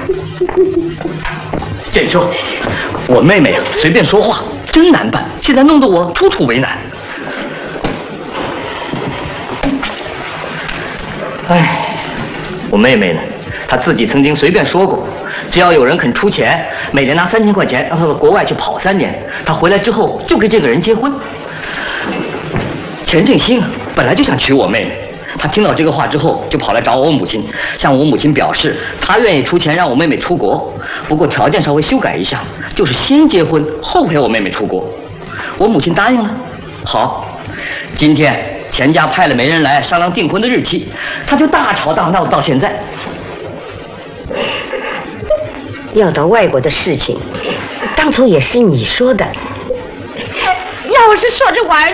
建秋，我妹妹随便说话真难办，现在弄得我处处为难。哎，我妹妹呢？她自己曾经随便说过，只要有人肯出钱，每年拿3000块钱，让她到国外去跑3年，她回来之后就跟这个人结婚。钱振兴本来就想娶我妹妹。 他听到这个话之后，就跑来找我母亲，向我母亲表示，他愿意出钱让我妹妹出国，不过条件稍微修改一下，就是先结婚后陪我妹妹出国。我母亲答应了。好，今天钱家派了媒人来商量订婚的日期，他就大吵大闹到现在。 要到外国的事情，当初也是你说的。 要是说这玩意儿